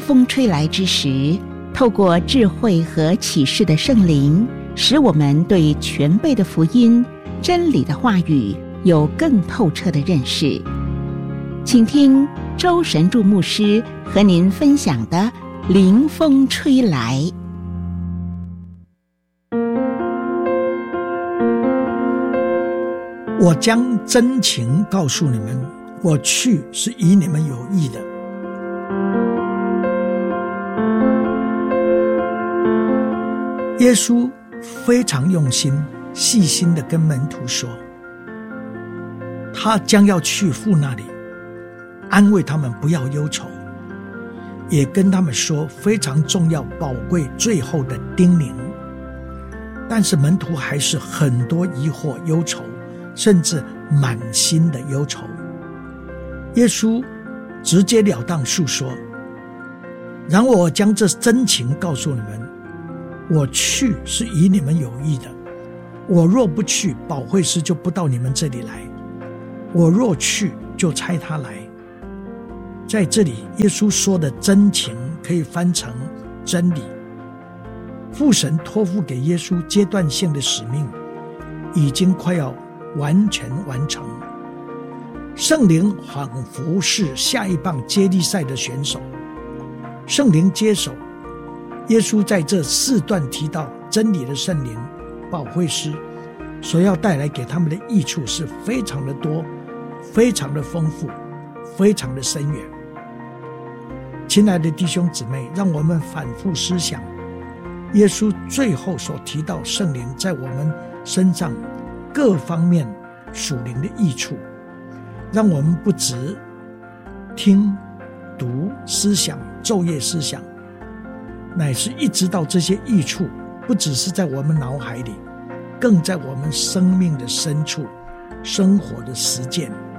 风吹来之时，透过智慧和启示的圣灵，使我们对全备的福音、真理的话语有更透彻的认识。请听周神助牧师和您分享的灵风吹来。 我将真情告诉你们，我去是与你们有益的。耶稣非常用心细心地跟门徒说，他将要去父那里，安慰他们不要忧愁，也跟他们说非常重要宝贵最后的叮咛。但是门徒还是很多疑惑忧愁，甚至满心的忧愁。耶稣直截了当述说，然后我将这真情告诉你们，我去是与你们有益的。我若不去，保惠师就不到你们这里来；我若去，就差他来。在这里耶稣说的真情可以翻成真理。父神托付给耶稣阶段性的使命已经快要完全完成，圣灵仿佛是下一棒接力赛的选手，圣灵接手。耶稣在这4段提到真理的圣灵保惠师所要带来给他们的益处是非常的多，非常的丰富，非常的深远。亲爱的弟兄姊妹，让我们反复思想耶稣最后所提到圣灵在我们身上各方面属灵的益处，让我们不只听读思想昼夜思想，乃是一直到这些益处不只是在我们脑海里，更在我们生命的深处生活的实践。